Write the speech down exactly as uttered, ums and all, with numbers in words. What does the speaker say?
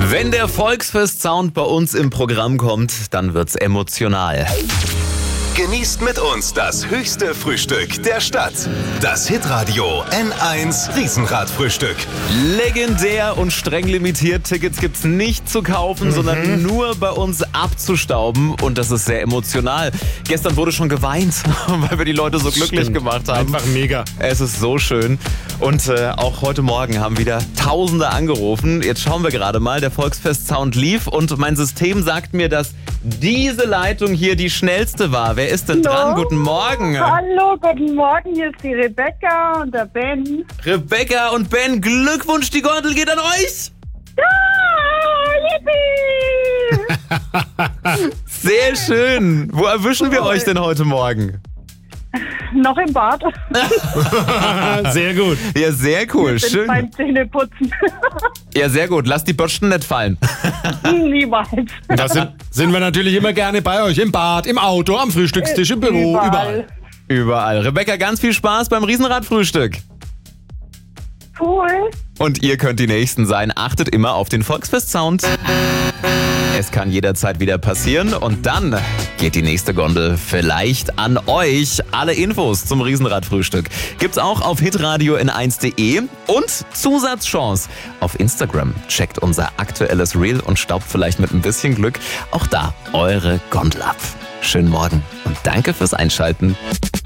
Wenn der Volksfest-Sound bei uns im Programm kommt, dann wird's emotional. Genießt mit uns das höchste Frühstück der Stadt. Das Hitradio N eins Riesenrad-Frühstück. Legendär und streng limitiert. Tickets gibt's nicht zu kaufen, mhm. sondern nur bei uns abzustauben. Und das ist sehr emotional. Gestern wurde schon geweint, weil wir die Leute so glücklich Stimmt. gemacht haben. Einfach mega. Es ist so schön. Und äh, auch heute Morgen haben wieder Tausende angerufen. Jetzt schauen wir gerade mal. Der Volksfest-Sound lief und mein System sagt mir, dass diese Leitung hier die schnellste war. Wer ist denn dran? Hallo. Guten Morgen. Hallo, guten Morgen. Hier ist die Rebecca und der Ben. Rebecca und Ben, Glückwunsch, die Gondel geht an euch. Ja, yippie! Sehr schön. Wo erwischen wir euch denn heute Morgen? Noch im Bad. Sehr gut. Ja, sehr cool. Schön. Beim Zähneputzen. Ja, sehr gut. Lasst die Bürsten nicht fallen. Niemals. Da sind, sind wir natürlich immer gerne bei euch. Im Bad, im Auto, am Frühstückstisch, im Büro, überall. Überall. Überall. Rebecca, ganz viel Spaß beim Riesenradfrühstück. Cool. Und ihr könnt die Nächsten sein. Achtet immer auf den Volksfest-Sound. Es kann jederzeit wieder passieren und dann geht die nächste Gondel vielleicht an euch. Alle Infos zum Riesenradfrühstück gibt's auch auf hitradio n eins punkt de und Zusatzchance auf Instagram. Checkt unser aktuelles Reel und staubt vielleicht mit ein bisschen Glück auch da eure Gondel ab. Schönen Morgen und danke fürs Einschalten.